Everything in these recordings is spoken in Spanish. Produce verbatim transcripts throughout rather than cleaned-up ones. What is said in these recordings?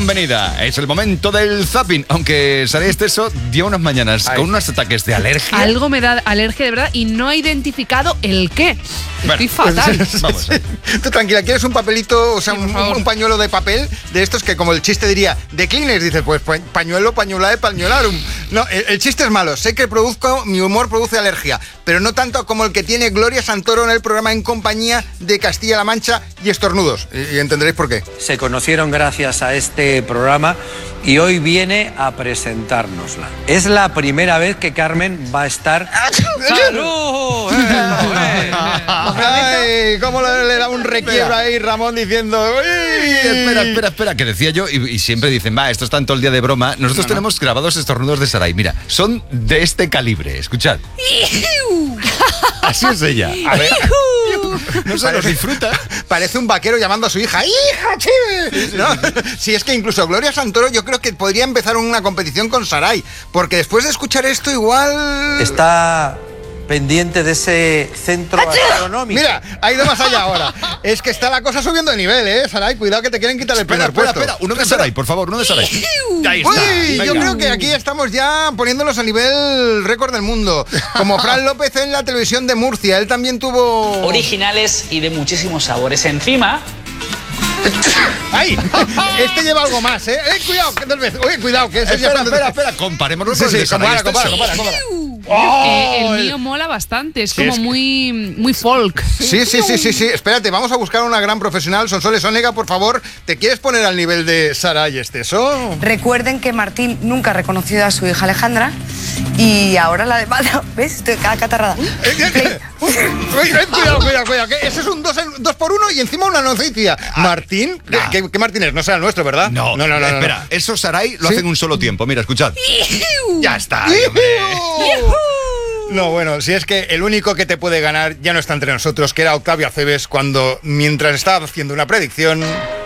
convenida. Es el momento del zapping. Aunque Saray Esteso dio unas mañanas Ay. con unos ataques de alergia. Algo me da alergia de verdad y no he identificado el qué. Bueno, Estoy fatal. Pues, vamos. Tú tranquila, ¿quieres un papelito, o sea, sí, un, un pañuelo de papel de estos que, como el chiste diría, de Kleenex? Dices, pues pañuelo, pañulae, pañolarum. No, el, el chiste es malo. Sé que produzco, mi humor produce alergia, pero no tanto como el que tiene Gloria Santoro en el programa En Compañía de Castilla-La Mancha y Estornudos. Y, y entenderéis por qué. Se conocieron gracias a este programa y hoy viene a presentárnosla. Es la primera vez que Carmen va a estar... ¡Salud! ¡Eh, eh! Ay, cómo le, le da un requiebro ahí Ramón diciendo... Espera, espera, espera, que decía yo, y, y siempre dicen, va, esto está en todo el día de broma. Nosotros no, tenemos no. grabados estornudos de Saray. Mira, son de este calibre, escuchad. Así es ella. A ver. No se los disfruta. Parece un vaquero llamando a su hija. ¡Hija, chive! ¿No? Sí, es que incluso Gloria Santoro yo creo que podría empezar una competición con Saray, porque después de escuchar esto igual... Está... pendiente de ese centro astronómico. Mira, ha ido más allá ahora. Es que está la cosa subiendo de nivel, ¿eh, Saray? Cuidado que te quieren quitar el espera, primer espera, puesto. Espera, uno de Saray, por favor, uno de Saray. Ahí está. Uy, yo creo que aquí estamos ya poniéndonos a nivel récord del mundo. Como Fran López en la televisión de Murcia. Él también tuvo... originales y de muchísimos sabores. Encima... ¡Ay! Este lleva algo más, ¿eh? ¡Eh, cuidado! Que, Oye, cuidado, que ese espera, ya... espera, espera, comparémonos sí, con sí, el de Saray. compara, compara, compara, compara. Oh, eh, el mío mola bastante, es sí, como es que... muy, muy folk. Sí, sí, sí, sí, sí. Espérate, vamos a buscar una gran profesional. Sonsoles Onega, por favor, ¿te quieres poner al nivel de Saray Esteso? Recuerden que Martín nunca ha reconocido a su hija Alejandra y ahora la demanda, ¿ves? Estoy cada catarrada. Cuidado, cuidado, cuidado, que ese es un dos, dos por uno y encima una noticia. Ah, Martín, nah. ¿qué, qué Martín es? No será el nuestro, ¿verdad? No, no, no, no espera, no. Eso Saray lo ¿Sí? hace en un solo tiempo. Mira, escuchad. Ya está, hombre. No, bueno, si es que el único que te puede ganar ya no está entre nosotros, que era Octavio Aceves, cuando, mientras estaba haciendo una predicción...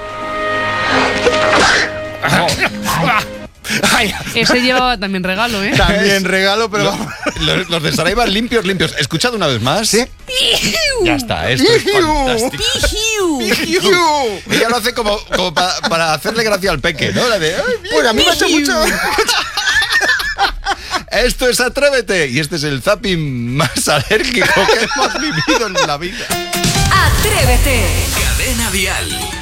Ay. Ese llevaba también regalo, ¿eh? También regalo, pero... Los, los, los de Saray van limpios, limpios. Escuchad una vez más. ¿Sí? Ya está, esto es fantástico. Ella lo hace como, como pa, para hacerle gracia al peque, ¿no? La de... Pues a mí me ha hecho mucho... Esto es Atrévete y este es el zapping más alérgico que hemos vivido en la vida. Atrévete. Cadena Dial.